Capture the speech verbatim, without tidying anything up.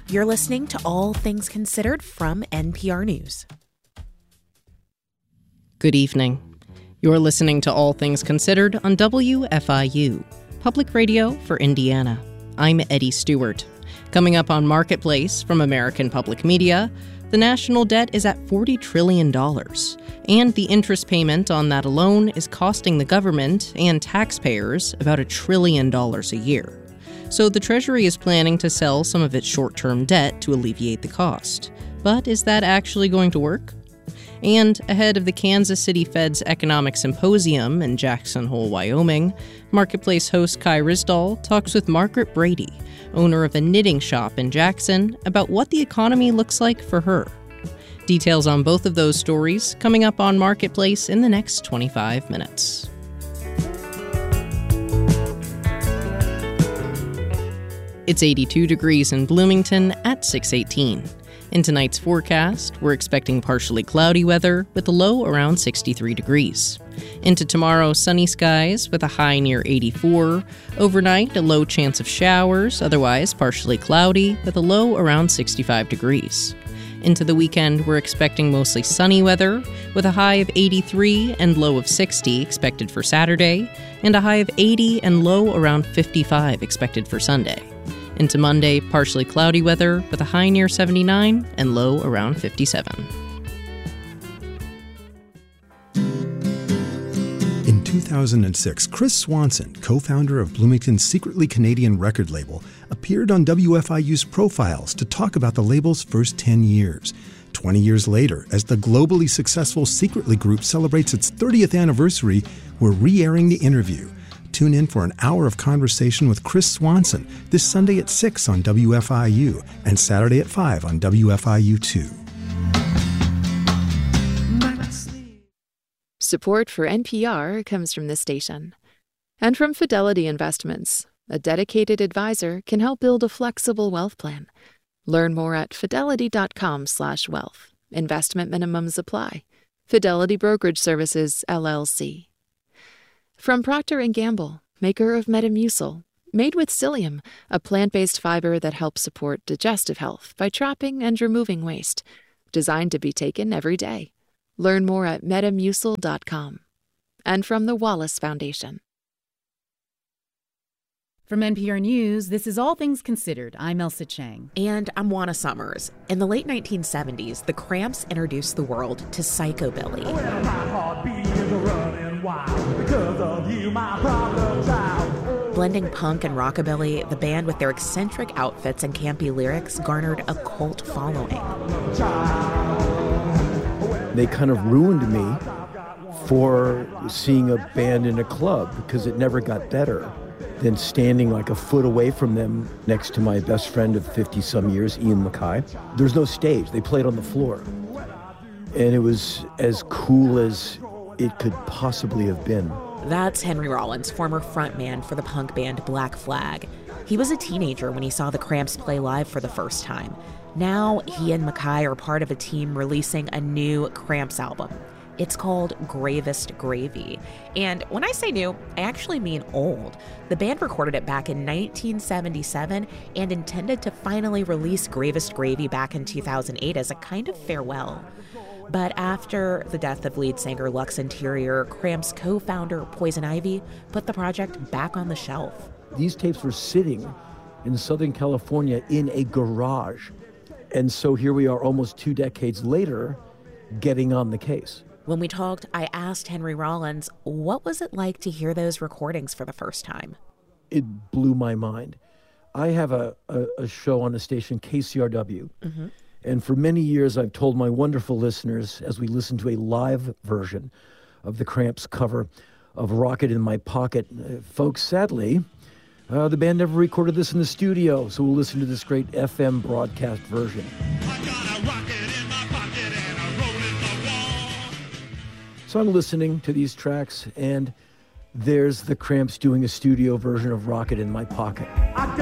You're listening to All Things Considered from N P R News. Good evening. You're listening to All Things Considered on W F I U, Public Radio for Indiana. I'm Eddie Stewart. Coming up on Marketplace from American Public Media, the national debt is at forty trillion dollars, and the interest payment on that alone is costing the government and taxpayers about a trillion dollars a year. So the Treasury is planning to sell some of its short-term debt to alleviate the cost. But is that actually going to work? And ahead of the Kansas City Fed's Economic Symposium in Jackson Hole, Wyoming, Marketplace host Kai Ryssdal talks with Margaret Brady, owner of a knitting shop in Jackson, about what the economy looks like for her. Details on both of those stories coming up on Marketplace in the next twenty-five minutes. It's eighty-two degrees in Bloomington at six eighteen. In tonight's forecast, we're expecting partially cloudy weather with a low around sixty-three degrees. Into tomorrow, sunny skies with a high near eighty-four. Overnight, a low chance of showers, otherwise partially cloudy with a low around sixty-five degrees. Into the weekend, we're expecting mostly sunny weather with a high of eighty-three and low of sixty expected for Saturday, and a high of eighty and low around fifty-five expected for Sunday. Into Monday, partially cloudy weather with a high near seventy-nine and low around fifty-seven. In two thousand six, Chris Swanson, co-founder of Bloomington's secretly Canadian record label, appeared on W F I U's Profiles to talk about the label's first ten years. twenty years later, as the globally successful Secretly Group celebrates its thirtieth anniversary, we're re-airing the interview. Tune in for an hour of conversation with Chris Swanson this Sunday at six on W F I U and Saturday at five on W F I U two. Support for N P R comes from this station. And from Fidelity Investments. A dedicated advisor can help build a flexible wealth plan. Learn more at fidelity.com slash wealth. Investment minimums apply. Fidelity Brokerage Services, L L C. From Procter and Gamble, maker of Metamucil, made with psyllium, a plant-based fiber that helps support digestive health by trapping and removing waste. Designed to be taken every day. Learn more at metamucil dot com. And from the Wallace Foundation. From N P R News, this is All Things Considered. I'm Elsa Chang. And I'm Juana Summers. In the late nineteen seventies, the Cramps introduced the world to Psychobilly. Well, my heart beat is running wild because of you, my problem child. Blending punk and rockabilly, the band with their eccentric outfits and campy lyrics garnered a cult following. They kind of ruined me for seeing a band in a club because it never got better than standing like a foot away from them next to my best friend of fifty-some years, Ian MacKaye. There's no stage. They played on the floor. And it was as cool as it could possibly have been. That's Henry Rollins, former frontman for the punk band Black Flag. He was a teenager when he saw the Cramps play live for the first time. Now, he and MacKaye are part of a team releasing a new Cramps album. It's called Gravest Gravy. And when I say new, I actually mean old. The band recorded it back in nineteen seventy-seven and intended to finally release Gravest Gravy back in two thousand eight as a kind of farewell. But after the death of lead singer Lux Interior, Cramps co-founder Poison Ivy put the project back on the shelf. These tapes were sitting in Southern California in a garage. And so here we are almost two decades later, getting on the case. When we talked, I asked Henry Rollins, what was it like to hear those recordings for the first time? It blew my mind. I have a, a, a show on a station, K C R W. Mm-hmm. And for many years, I've told my wonderful listeners, as we listen to a live version of the Cramps cover of Rocket in My Pocket, uh, folks, sadly, uh, the band never recorded this in the studio, so we'll listen to this great F M broadcast version. I got a rocket in my pocket and a roll in the wall. So I'm listening to these tracks, and there's the Cramps doing a studio version of Rocket in My Pocket.